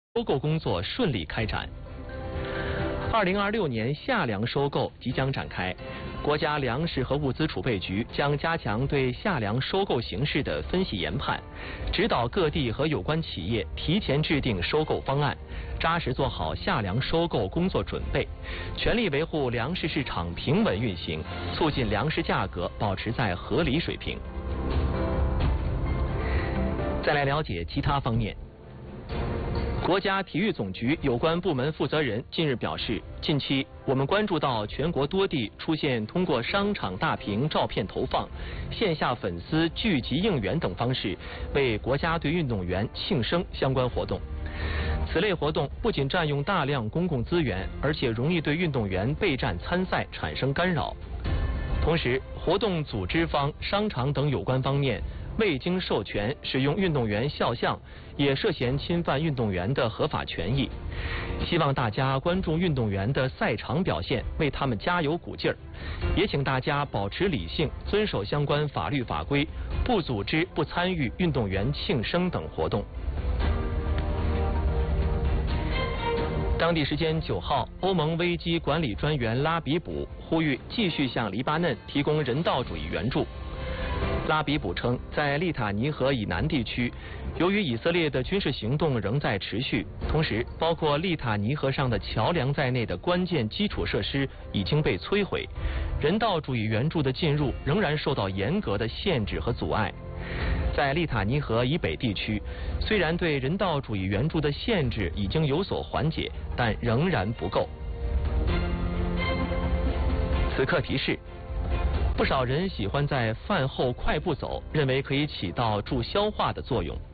收购工作顺利开展。2026年夏粮收购即将展开，国家粮食和物资储备局将加强对夏粮收购形势的分析研判，指导各地和有关企业提前制定收购方案，扎实做好夏粮收购工作准备，全力维护粮食市场平稳运行，促进粮食价格保持在合理水平。再来了解其他方面。国家体育总局有关部门负责人近日表示，近期我们关注到全国多地出现通过商场大屏照片投放、线下粉丝聚集应援等方式为国家队运动员庆生相关活动。此类活动不仅占用大量公共资源，而且容易对运动员备战参赛产生干扰。同时，活动组织方、商场等有关方面未经授权使用运动员肖像，也涉嫌侵犯运动员的合法权益。希望大家关注运动员的赛场表现，为他们加油鼓劲儿。也请大家保持理性，遵守相关法律法规，不组织、不参与运动员庆生等活动。当地时间9号，欧盟危机管理专员拉比卜呼吁继续向黎巴嫩提供人道主义援助。拉比卜称，在利塔尼河以南地区，由于以色列的军事行动仍在持续，同时包括利塔尼河上的桥梁在内的关键基础设施已经被摧毁，人道主义援助的进入仍然受到严格的限制和阻碍。在利塔尼河以北地区，虽然对人道主义援助的限制已经有所缓解，但仍然不够。此刻提示：不少人喜欢在饭后快步走，认为可以起到助消化的作用。